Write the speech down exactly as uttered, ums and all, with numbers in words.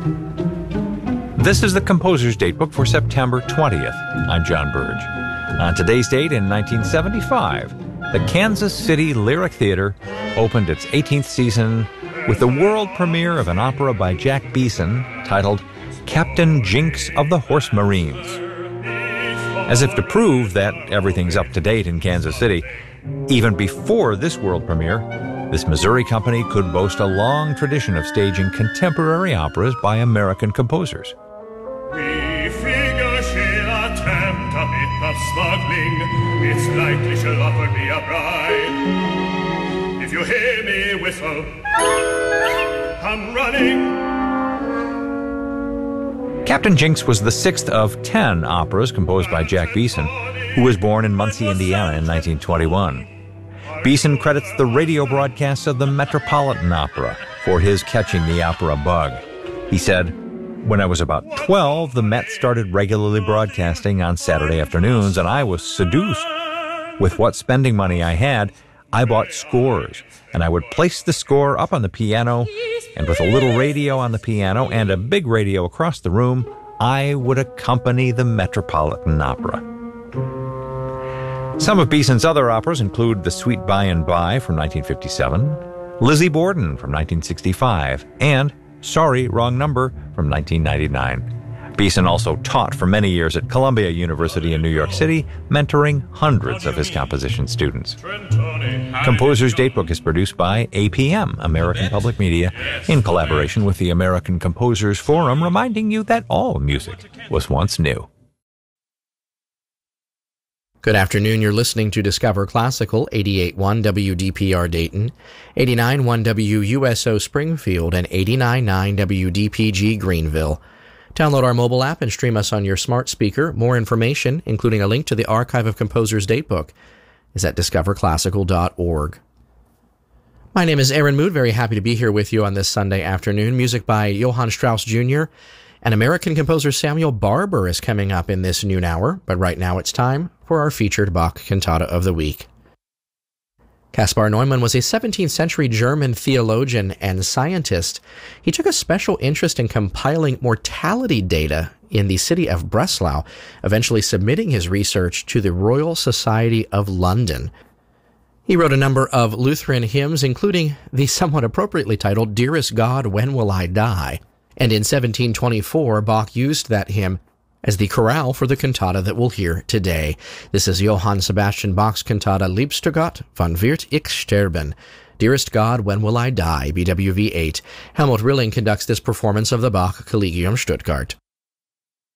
This is the Composer's Datebook for September twentieth. I'm John Burge. On today's date in nineteen seventy-five, the Kansas City Lyric Theater opened its eighteenth season with the world premiere of an opera by Jack Beeson titled Captain Jinks of the Horse Marines. As if to prove that everything's up to date in Kansas City, even before this world premiere, this Missouri company could boast a long tradition of staging contemporary operas by American composers. We figure she'll attempt a bit of smuggling. It's likely she'll offer me a bribe. If you hear me whistle, I'm running. Captain Jinks was the sixth of ten operas composed by Jack Beeson, who was born in Muncie, Indiana in nineteen twenty-one. Beeson credits the radio broadcasts of the Metropolitan Opera for his catching the opera bug. He said, "When I was about twelve, the Met started regularly broadcasting on Saturday afternoons, and I was seduced. With what spending money I had, I bought scores, and I would place the score up on the piano, and with a little radio on the piano and a big radio across the room, I would accompany the Metropolitan Opera." Some of Beeson's other operas include The Sweet By and By from nineteen fifty-seven, Lizzie Borden from nineteen sixty-five, and Sorry, Wrong Number from nineteen ninety-nine. Beeson also taught for many years at Columbia University in New York City, mentoring hundreds of his composition students. Composer's Datebook is produced by A P M, American Public Media, in collaboration with the American Composers Forum, reminding you that all music was once new. Good afternoon. You're listening to Discover Classical, eighty-eight point one W D P R Dayton, eighty-nine point one W U S O Springfield, and eighty-nine point nine W D P G Greenville. Download our mobile app and stream us on your smart speaker. More information, including a link to the Archive of Composers Datebook, is at discover classical dot org. My name is Aaron Mood. Very happy to be here with you on this Sunday afternoon. Music by Johann Strauss Junior And American composer Samuel Barber is coming up in this noon hour, but right now it's time for our featured Bach cantata of the week. Caspar Neumann was a seventeenth century German theologian and scientist. He took a special interest in compiling mortality data in the city of Breslau, eventually submitting his research to the Royal Society of London. He wrote a number of Lutheran hymns, including the somewhat appropriately titled Dearest God, When Will I Die? And in seventeen twenty-four, Bach used that hymn as the chorale for the cantata that we'll hear today. This is Johann Sebastian Bach's cantata Liebster Gott, wann wird ich sterben? Dearest God, When Will I Die? B W V eight. Helmut Rilling conducts this performance of the Bach Collegium Stuttgart.